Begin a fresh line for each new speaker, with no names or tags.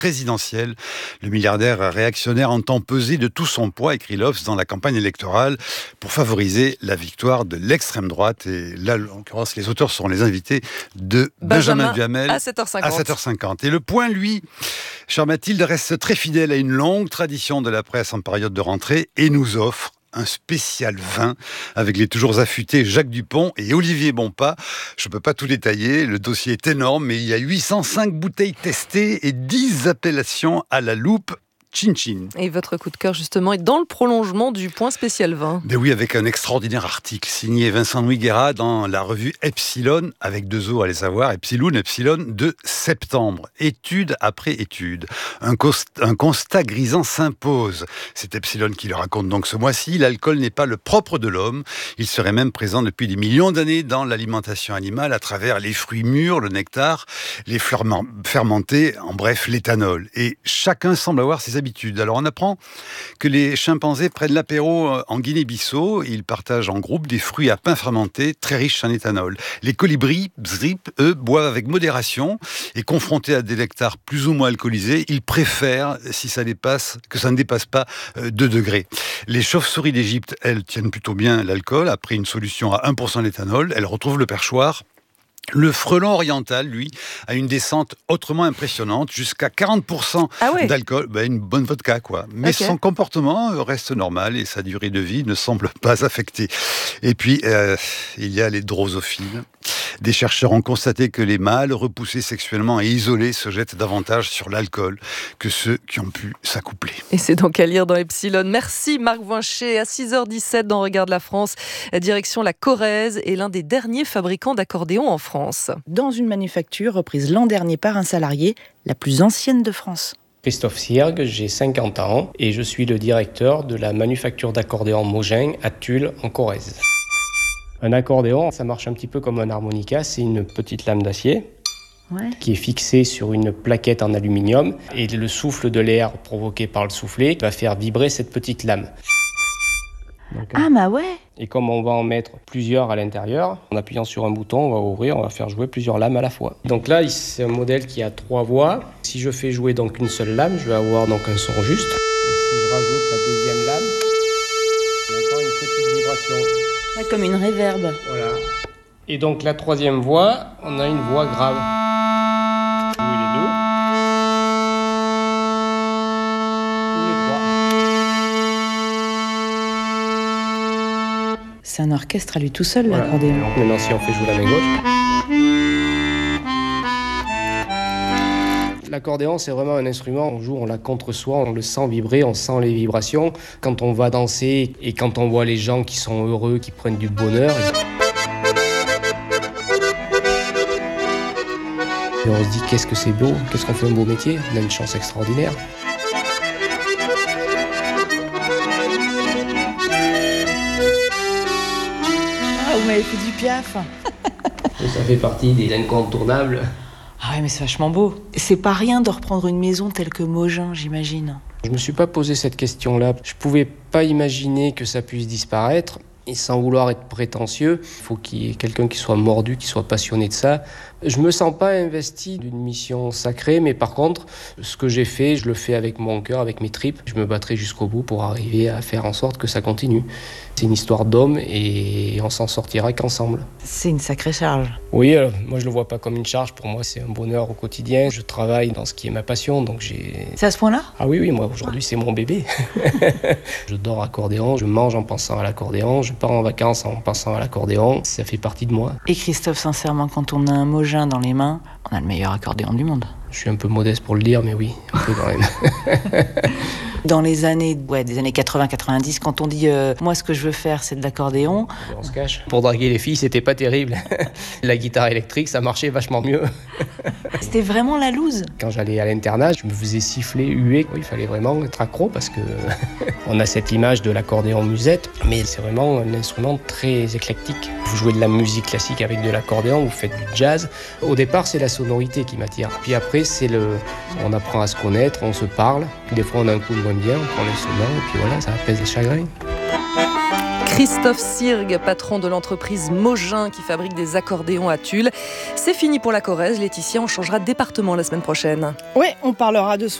présidentielle. Le milliardaire réactionnaire entend peser de tout son poids, écrit l'Obs, dans la campagne électorale pour favoriser la victoire de l'extrême droite. Et là, en l'occurrence, les auteurs seront les invités de Benjamin Duhamel
à 7h50.
À 7h50. Et Le Point, lui, chère Mathilde, reste très fidèle à une longue tradition de la presse en période de rentrée et nous offre un spécial vin avec les toujours affûtés Jacques Dupont et Olivier Bonpas. Je ne peux pas tout détailler, le dossier est énorme, mais il y a 805 bouteilles testées et 10 appellations à la loupe. Chin Chin.
Et votre coup de cœur, justement, est dans le prolongement du Point spécial vin.
Ben oui, avec un extraordinaire article signé Vincent Louis Guérat dans la revue Epsilon, avec 2 O, allez savoir, Epsilon, de septembre. Étude après étude. Un constat grisant s'impose. C'est Epsilon qui le raconte donc ce mois-ci. L'alcool n'est pas le propre de l'homme. Il serait même présent depuis des millions d'années dans l'alimentation animale à travers les fruits mûrs, le nectar, les fleurs fermentées, en bref, l'éthanol. Et chacun semble avoir ses habitudes. Alors on apprend que les chimpanzés prennent l'apéro en Guinée-Bissau. Ils partagent en groupe des fruits à pain fermentés très riches en éthanol. Les colibris, eux, boivent avec modération et confrontés à des nectars plus ou moins alcoolisés, ils préfèrent que ça ne dépasse pas 2 degrés. Les chauves-souris d'Égypte, elles, tiennent plutôt bien l'alcool. Après une solution à 1% d'éthanol, elles retrouvent le perchoir. Le frelon oriental, lui, a une descente autrement impressionnante, jusqu'à 40% d'alcool. Une bonne vodka, quoi. Mais son comportement reste normal et sa durée de vie ne semble pas affectée. Et puis, il y a les drosophiles. Des chercheurs ont constaté que les mâles repoussés sexuellement et isolés se jettent davantage sur l'alcool que ceux qui ont pu s'accoupler.
Et c'est donc à lire dans Epsilon. Merci Marc Voincher. À 6h17 dans Regarde la France, direction la Corrèze est l'un des derniers fabricants d'accordéons en France.
Dans une manufacture reprise l'an dernier par un salarié, la plus ancienne de France.
Christophe Siergue, j'ai 50 ans et je suis le directeur de la manufacture d'accordéons Mogin à Tulle en Corrèze. Un accordéon, ça marche un petit peu comme un harmonica, c'est une petite lame d'acier qui est fixée sur une plaquette en aluminium et le souffle de l'air provoqué par le soufflet va faire vibrer cette petite lame. Donc, Et comme on va en mettre plusieurs à l'intérieur, en appuyant sur un bouton, on va ouvrir, on va faire jouer plusieurs lames à la fois. Donc là, c'est un modèle qui a 3 voix. Si je fais jouer donc une seule lame, je vais avoir donc un son juste. Et si je rajoute la deuxième lame, on entend une petite vibration.
Comme une réverbe.
Voilà. Et donc la 3e voix, on a une voix grave. Jouer les 2. Ou les 3.
C'est un orchestre à lui tout seul, l'accordéon.
Maintenant, si on fait jouer la main gauche. L'accordéon, c'est vraiment un instrument, on joue, on l'a contre soi, on le sent vibrer, on sent les vibrations. Quand on va danser et quand on voit les gens qui sont heureux, qui prennent du bonheur. Et on se dit, qu'est-ce que c'est beau, qu'est-ce qu'on fait un beau métier, on a une chance extraordinaire.
Vous m'avez fait du Piaf.
Ça fait partie des incontournables.
Ah ouais, mais c'est vachement beau. C'est pas rien de reprendre une maison telle que Mogin, j'imagine.
Je me suis pas posé cette question-là. Je pouvais pas imaginer que ça puisse disparaître. Et sans vouloir être prétentieux, il faut qu'il y ait quelqu'un qui soit mordu, qui soit passionné de ça. Je me sens pas investi d'une mission sacrée, mais par contre, ce que j'ai fait, je le fais avec mon cœur, avec mes tripes. Je me battrai jusqu'au bout pour arriver à faire en sorte que ça continue. C'est une histoire d'homme et on s'en sortira qu'ensemble.
C'est une sacrée charge.
Oui, moi je le vois pas comme une charge. Pour moi, c'est un bonheur au quotidien. Je travaille dans ce qui est ma passion, donc j'ai...
C'est à ce point-là ?
Ah oui, moi aujourd'hui c'est mon bébé. Je dors accordéon, je mange en pensant à l'accordéon, je pars en vacances en pensant à l'accordéon. Ça fait partie de moi.
Et Christophe, sincèrement, quand on a un Mogin dans les mains, on a le meilleur accordéon du monde.
Je suis un peu modeste pour le dire, mais oui, un peu quand même.
Dans les années, des années 80-90, quand on dit moi ce que je veux faire c'est de l'accordéon.
On se cache. Pour draguer les filles, c'était pas terrible. La guitare électrique, ça marchait vachement mieux.
C'était vraiment la loose.
Quand j'allais à l'internat, je me faisais siffler, huer. Il fallait vraiment être accro parce que on a cette image de l'accordéon musette, mais c'est vraiment un instrument très éclectique. Vous jouez de la musique classique avec de l'accordéon, vous faites du jazz. Au départ, c'est la sonorité qui m'attire. Puis après, on apprend à se connaître, on se parle. Puis des fois, on a un coup de moins bien, on prend l'instrument et puis voilà, ça apaise les chagrins.
Christophe Sirgue, patron de l'entreprise Mogin qui fabrique des accordéons à Tulle. C'est fini pour la Corrèze. Laetitia, on changera de département la semaine prochaine.
Oui, on parlera de